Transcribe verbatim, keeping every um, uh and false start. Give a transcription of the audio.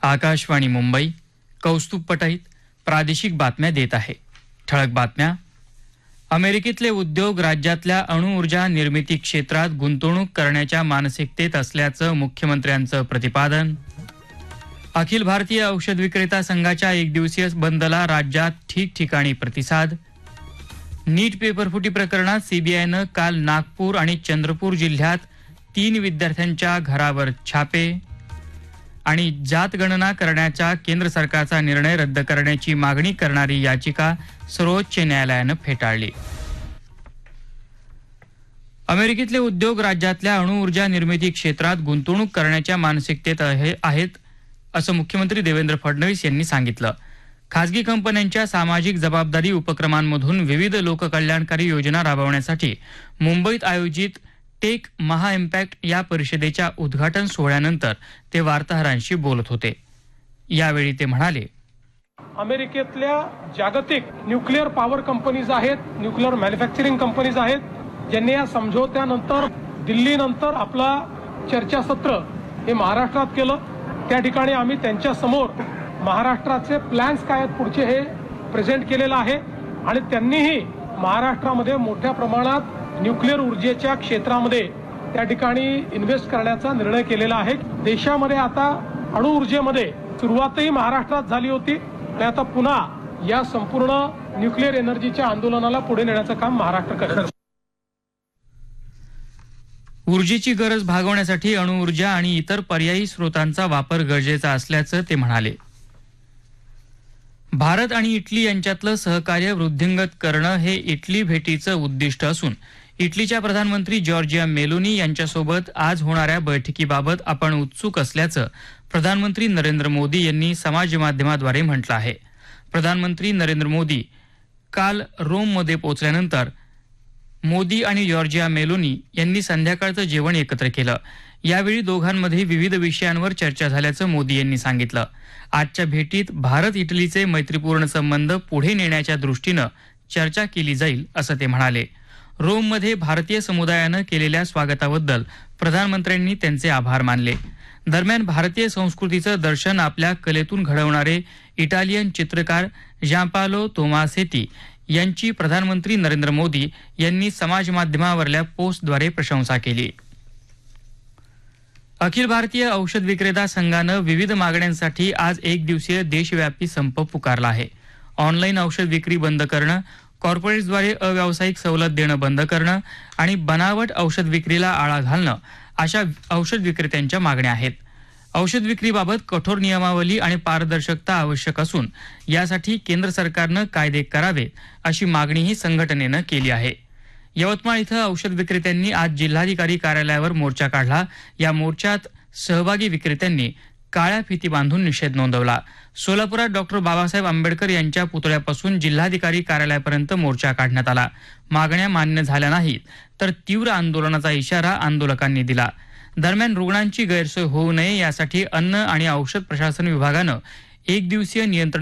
आकाशवाणी मुंबई कौस्तुभ पटाईत प्रादेशिक बातम्या देत आहे. ठळक बातम्या. अमेरिकेतले उद्योग राज्यातल्या अणुऊर्जा निर्मिती क्षेत्रात गुंतवणूक करण्याच्या मानसिकतेत असल्याचं मुख्यमंत्र्यांचं प्रतिपादन. अखिल भारतीय औषध विक्रेता संघाच्या एक दिवसीय बंदला राज्यात ठिकठिकाणी प्रतिसाद. नीट पेपरफुटी प्रकरणात सीबीआयनं काल नागपूर आणि चंद्रपूर जिल्ह्यात तीन विद्यार्थ्यांच्या घरावर छापे. आणि जात गणना करण्याचा केंद्र सरकारचा निर्णय रद्द करण्याची मागणी करणारी याचिका सर्वोच्च न्यायालयानं फेटाळली. अमेरिकेतले उद्योग राज्यातल्या अणुऊर्जा निर्मिती क्षेत्रात गुंतवणूक करण्याच्या मानसिकतेत आहेत असं मुख्यमंत्री देवेंद्र फडणवीस यांनी सांगितलं. खासगी कंपन्यांच्या सामाजिक जबाबदारी उपक्रमांमधून विविध लोककल्याणकारी योजना राबवण्यासाठी मुंबईत आयोजित टेक महा इम्पॅक्ट या परिषदेच्या उद्घाटन सोहळ्यानंतर ते वार्ताहरांशी बोलत होते. यावेळी ते म्हणाले, अमेरिकेतल्या जागतिक न्यूक्लिअर पॉवर कंपनीज आहेत, न्यूक्लिअर मॅन्युफॅक्चरिंग कंपनीज आहेत, ज्यांनी या समझोत्यानंतर दिल्लीनंतर आपला चर्चासत्र हे महाराष्ट्रात केलं. त्या ठिकाणी आम्ही त्यांच्या समोर महाराष्ट्राचे प्लॅन्स काय आहेत पुढचे हे प्रेझेंट केलेलं आहे आणि त्यांनीही महाराष्ट्रामध्ये मोठ्या प्रमाणात न्यूक्लिअर ऊर्जेच्या क्षेत्रामध्ये त्या ठिकाणी इन्व्हेस्ट करण्याचा निर्णय केलेला आहे. देशामध्ये आता अणुऊर्जेमध्ये सुरुवातही महाराष्ट्रात झाली होती आणि आता पुन्हा या संपूर्ण न्यूक्लिअर एनर्जीच्या आंदोलनाला पुढे नेण्याचं काम महाराष्ट्र करेल. ऊर्जेची गरज भागवण्यासाठी अणुऊर्जा आणि इतर पर्यायी स्रोतांचा वापर गरजेचा असल्याचं ते म्हणाले. भारत आणि इटली यांच्यातलं सहकार्य वृद्धिंगत करणं हे इटली भेटीचं उद्दिष्ट असून इटलीच्या प्रधानमंत्री जॉर्जिया मेलोनी यांच्यासोबत आज होणाऱ्या बैठकीबाबत आपण उत्सुक असल्याचं प्रधानमंत्री नरेंद्र मोदी यांनी समाज माध्यमाद्वारे म्हटलं आहे. प्रधानमंत्री नरेंद्र मोदी काल रोममध्ये पोहोचल्यानंतर मोदी आणि जॉर्जिया मेलोनी यांनी संध्याकाळचं जेवण एकत्र केलं. यावेळी दोघांमध्ये विविध विषयांवर चर्चा झाल्याचं मोदी यांनी सांगितलं. आजच्या भेटीत भारत इटलीचे मैत्रीपूर्ण संबंध पुढे नेण्याच्या दृष्टीनं चर्चा केली जाईल असं ते म्हणाले. रोममध्ये भारतीय समुदायानं केलेल्या स्वागताबद्दल प्रधानमंत्र्यांनी त्यांचे आभार मानले. दरम्यान भारतीय संस्कृतीचं दर्शन आपल्या कलेतून घडवणारे इटालियन चित्रकार जांपालो तोमासेती यांची प्रधानमंत्री नरेंद्र मोदी यांनी समाज माध्यमावरल्या पोस्टद्वारे प्रशंसा केली. अखिल भारतीय औषध विक्रेता संघानं विविध मागण्यांसाठी आज एक दिवसीय देशव्यापी संप पुकारला आहे. ऑनलाईन औषध विक्री बंद करणं, कॉर्पोरेट्सद्वारे अव्यावसायिक सवलत देणं बंद करणं आणि बनावट औषध विक्रीला आळा घालणं अशा औषध विक्रेत्यांच्या मागण्या आहेत. औषध विक्रीबाबत कठोर नियमावली आणि पारदर्शकता आवश्यक असून यासाठी केंद्र सरकारनं कायदे करावेत अशी मागणीही संघटनेनं केली आहे. यवतमाळ इथं औषध विक्रेत्यांनी आज जिल्हाधिकारी कार्यालयावर मोर्चा काढला. या मोर्चात सहभागी विक्रेत्यांनी काळ्या फिती बांधून निषेध नोंदवला. सोलापुरात डॉक्टर बाबासाहेब आंबेडकर यांच्या पुतळ्यापासून जिल्हाधिकारी कार्यालयापर्यंत मोर्चा काढण्यात आला. मागण्या मान्य झाल्या नाहीत तर तीव्र आंदोलनाचा इशारा आंदोलकांनी दिला. दरम्यान रुग्णांची गैरसोय होऊ नये यासाठी अन्न आणि औषध प्रशासन विभागानं एक दिवसीय नियंत्रण